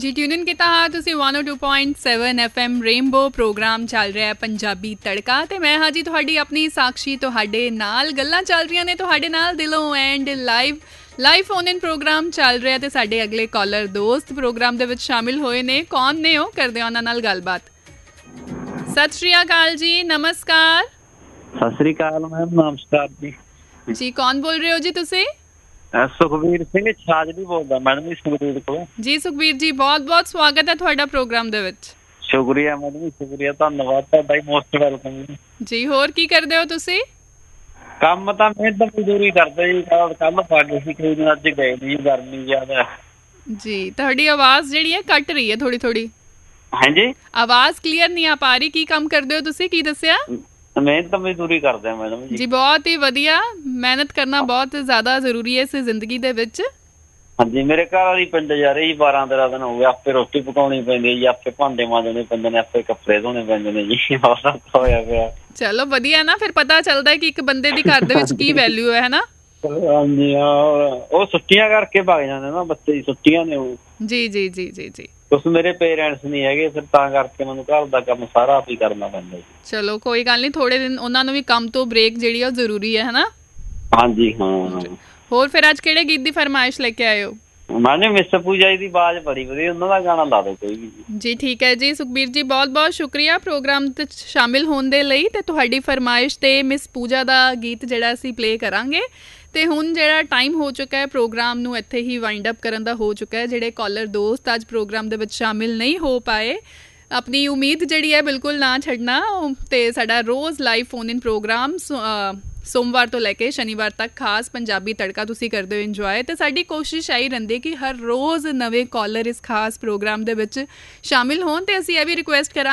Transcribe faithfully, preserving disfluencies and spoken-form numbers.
ਜੀ ਟਿਊਨ ਇਨ ਕੀਤਾ ਹਾਂ ਤੁਸੀਂ one oh two point seven F M rainbow programme ਚੱਲ ਰਿਹਾ ਹੈ ਪੰਜਾਬੀ ਤੜਕਾ ਤੇ ਮੈਂ ਹਾਂ ਜੀ ਤੁਹਾਡੀ ਆਪਣੀ ਸਾਕਸ਼ੀ ਤੁਹਾਡੇ ਨਾਲ ਗੱਲਾਂ ਚੱਲ ਰਹੀਆਂ ਨੇ ਤੁਹਾਡੇ ਨਾਲ ਦਿਲੋਂ and live live phone in programme ਚੱਲ ਰਿਹਾ ਤੇ ਸਾਡੇ ਅਗਲੇ ਕਾਲਰ ਦੋਸਤ ਪ੍ਰੋਗਰਾਮ ਦੇ ਵਿੱਚ ਸ਼ਾਮਿਲ ਹੋਏ ਨੇ ਕੌਣ ਨੇ ਉਹ ਕਰਦੇ ਉਹਨਾਂ ਨਾਲ ਗੱਲਬਾਤ। ਸਤਿ ਸ਼੍ਰੀ ਅਕਾਲ ਜੀ, ਨਮਸਕਾਰ। ਸਤਿ ਸ਼੍ਰੀ ਅਕਾਲ ਮੈਮ, ਨਮਸਕਾਰ ਜੀ। ਜੀ ਕੌਣ ਬੋਲ ਰਹੇ ਹੋ ਜੀ ਤੁਸੀਂ? ਸੁਖਬੀਰ ਸਿੰਘ ਛਾਜਲੀ ਬੋਲਦਾ ਮੈਡਮ ਜੀ, ਸੁਖਬੀਰ ਕੋਲ। ਜੀ ਸੁਖਬੀਰ ਜੀ, ਬਹੁਤ ਬਹੁਤ ਸਵਾਗਤ ਹੈ ਤੁਹਾਡਾ ਪ੍ਰੋਗਰਾਮ ਦੇ ਵਿੱਚ। ਸ਼ੁਕਰੀਆ ਮੈਡਮ ਜੀ, ਸ਼ੁਕਰੀਆ, ਧੰਨਵਾਦ ਤੁਹਾਡਾ ਹੀ, ਮੋਸਟ ਵੈਲਕਮ ਜੀ। ਹੋਰ ਕੀ ਕਰਦੇ ਹੋ ਤੁਸੀਂ? ਕੰਮ ਤਾਂ ਮਿਹਨਤ ਮਜ਼ਦੂਰੀ ਕਰਦੇ ਜੀ, ਕੱਲ ਪਾ ਗਏ ਸੀ ਕੋਈ ਦਿਨ, ਅੱਜ ਗਏ ਨਹੀਂ, ਗਰਮੀ ਜ਼ਿਆਦਾ ਜੀ। ਤੁਹਾਡੀ ਆਵਾਜ਼ ਜਿਹੜੀ ਹੈ ਕੱਟ ਰਹੀ ਹੈ ਥੋੜੀ ਥੋੜੀ। ਹਾਂਜੀ, ਆਵਾਜ਼ ਕਲੀਅਰ ਨਹੀਂ ਆ ਪਾ ਰਹੀ। ਕੀ ਕੰਮ ਕਰਦੇ ਹੋ ਤੁਸੀਂ, ਕੀ ਦੱਸਿਆ? ਮਿਹਨਤ ਮਜ਼ਦੂਰੀ ਕਰਦੇ ਆ ਮੈਡਮ ਜੀ। ਜੀ ਬਹੁਤ ਹੀ ਵਧੀਆ, ਮਿਹਨਤ ਕਰਨਾ ਬਹੁਤ ਜ਼ਿਆਦਾ ਜ਼ਰੂਰੀ ਹੈ ਇਸ ਜ਼ਿੰਦਗੀ ਦੇ ਵਿੱਚ। ਹਾਂਜੀ, ਮੇਰੇ ਘਰ ਵਾਲੀ ਪਿੰਡ ਜਾ ਰਹੀ ਜੀ, ਬਾਰਾਂ ਤੇਰਾਂ ਦਿਨ ਹੋ ਗਏ। ਆਪੇ ਰੋਟੀ ਪਕਾਉਣੀ ਪੈਂਦੀ ਹੈ ਜੀ, ਆਪੇ ਭਾਂਡੇ ਮਾਂਜਣੇ ਪੈਂਦੇ ਨੇ, ਆਪੇ ਕੱਪੜੇ ਧੋਣੇ ਪੈਂਦੇ ਨੇ ਜੀ, ਬਹੁਤ ਔਖਾ ਹੋਇਆ ਪਿਆ। ਚਲੋ ਵਧੀਆ ਨਾ, ਫਿਰ ਪਤਾ ਚੱਲਦਾ ਕਿ ਇੱਕ ਬੰਦੇ ਦੀ ਘਰ ਦੇ ਵਿੱਚ ਕੀ ਵੈਲਿਊ ਹੈ ਹਨਾ। ਹਾਂਜੀ ਹਾਂ, ਉਹ ਛੁੱਟੀਆਂ ਕਰਕੇ ਭੱਗ ਜਾਂਦੇ ਨਾ ਬੱਚੇ ਜੀ, ਛੁੱਟੀਆਂ ਨੇ ਉਹ। ਜੀ ਜੀ ਜੀ ਜੀ ਜੀ ਕੁਛ ਮੇਰੇ ਪੇਰੈਂਟਸ ਨਹੀਂ ਹੈਗੇ, ਫਿਰ ਤਾਂ ਕਰਕੇ ਮੈਨੂੰ ਘਰ ਦਾ ਕੰਮ ਸਾਰਾ ਆਪ ਹੀ ਕਰਨਾ ਪੈਂਦਾ ਜੀ। ਚਲੋ ਕੋਈ ਗੱਲ ਨਹੀਂ, ਥੋੜੇ ਦਿਨ ਉਹਨਾਂ ਨੂੰ ਵੀ ਕੰਮ ਤੋਂ ਬ੍ਰੇਕ ਜਿਹੜੀ ਆ ਉਹ ਜ਼ਰੂਰੀ ਹੈ ਹਨਾ। ਹਾਂਜੀ ਹਾਂ। ਹੋਰ ਫਿਰ ਅੱਜ ਕਿਹੜੇ ਗੀਤ ਦੀ ਫਰਮਾਇਸ਼ ਲੈ ਕੇ ਆਏ ਹੋ? ਮੈਨੇ ਮਿਸ ਪੂਜਾ ਦੀ ਆਵਾਜ਼ ਬੜੀ ਵਧੀਆ, ਉਹਨਾਂ ਦਾ ਗਾਣਾ ਲਾ ਦਿਓ ਕੋਈ ਵੀ ਜੀ। ਠੀਕ ਹੈ ਜੀ ਸੁਖਬੀਰ ਜੀ, ਬਹੁਤ ਬਹੁਤ ਸ਼ੁਕਰੀਆ ਪ੍ਰੋਗਰਾਮ ਤੇ ਸ਼ਾਮਿਲ ਹੋਣ ਦੇ ਲਈ। ਤੇ ਤੁਹਾਡੀ ਫਰਮਾਇਸ਼ ਤੇ ਮਿਸ ਪੂਜਾ ਦਾ ਗੀਤ ਜਿਹੜਾ ਅਸੀਂ ਪਲੇ ਕਰਾਂਗੇ। ਤੇ ਹੁਣ ਜਿਹੜਾ ਟਾਈਮ ਹੋ ਚੁੱਕਾ ਹੈ ਪ੍ਰੋਗਰਾਮ ਨੂੰ ਇੱਥੇ ਹੀ ਵਾਈਂਡ ਅਪ ਕਰਨ ਦਾ ਹੋ ਚੁੱਕਾ ਹੈ। ਜਿਹੜੇ ਕਾਲਰ ਦੋਸਤ ਅੱਜ ਪ੍ਰੋਗਰਾਮ ਦੇ ਵਿੱਚ ਸ਼ਾਮਿਲ ਨਹੀਂ ਹੋ ਪਾਏ, ਆਪਣੀ ਉਮੀਦ ਜਿਹੜੀ ਹੈ ਬਿਲਕੁਲ ਨਾ ਛੱਡਣਾ। ਤੇ ਸਾਡਾ ਰੋਜ਼ ਲਾਈਵ ਫੋਨ ਇਨ ਪ੍ਰੋਗਰਾਮ ਸੋਮਵਾਰ ਤੋਂ ਲੈ ਕੇ ਸ਼ਨੀਵਾਰ ਤੱਕ ਖਾਸ ਪੰਜਾਬੀ ਤੜਕਾ ਤੁਸੀਂ ਕਰਦੇ ਹੋ ਇੰਜੋਏ। ਤੇ ਸਾਡੀ ਕੋਸ਼ਿਸ਼ ਆਈ ਰਹਿੰਦੀ ਕਿ ਹਰ ਰੋਜ਼ ਨਵੇਂ ਕਾਲਰ ਇਸ ਖਾਸ ਪ੍ਰੋਗਰਾਮ ਦੇ ਵਿੱਚ ਸ਼ਾਮਿਲ ਹੋਣ। ਤੇ ਅਸੀਂ ਇਹ ਵੀ ਰਿਕੁਐਸਟ ਕਰਾਂ